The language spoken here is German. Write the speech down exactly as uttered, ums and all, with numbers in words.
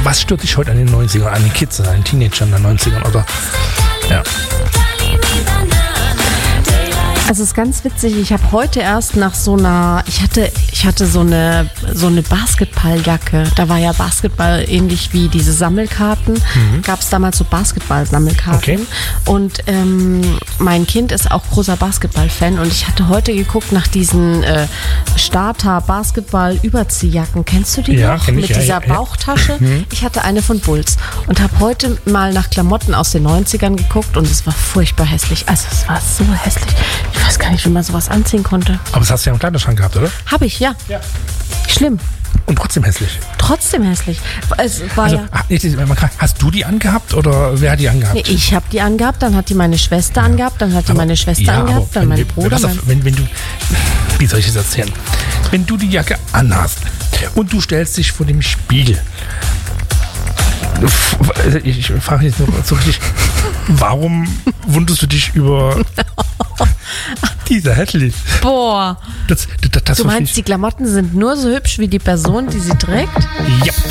Was stört dich heute an den neunzigern, an den Kids, an den Teenagern der neunzigern? Oder, ja. Also es ist ganz witzig, ich habe heute erst nach so einer, ich hatte, ich hatte so eine, so eine Basketballjacke, da war ja Basketball ähnlich wie diese Sammelkarten, mhm. gab es damals so Basketball-Sammelkarten okay. und ähm, mein Kind ist auch großer Basketball-Fan und ich hatte heute geguckt nach diesen äh, Starter-Basketball-Überziehjacken, kennst du die ja, noch? Kenn ich, Mit ja, dieser ja, ja. Bauchtasche, mhm. ich hatte eine von Bulls und habe heute mal nach Klamotten aus den neunzigern geguckt und es war furchtbar hässlich, also es war so hässlich. Ich weiß gar nicht, wie man sowas anziehen konnte. Aber das hast du ja im Kleiderschrank gehabt, oder? Habe ich, ja. Ja. Schlimm. Und trotzdem hässlich. Trotzdem hässlich. Es war Also, ja. hast du die angehabt oder wer hat die angehabt? Nee, ich habe die angehabt, dann hat die meine Schwester angehabt, dann hat die aber, meine Schwester ja, angehabt, dann wenn, mein wenn, Bruder. Auf, mein wenn, wenn du, wie soll ich das erzählen? Wenn du die Jacke anhast und du stellst dich vor dem Spiegel, ich, ich frage jetzt nur so richtig, warum wunderst du dich über diese hässlich? Boah. Das, das, das du meinst, die Klamotten sind nur so hübsch wie die Person, die sie trägt? Ja.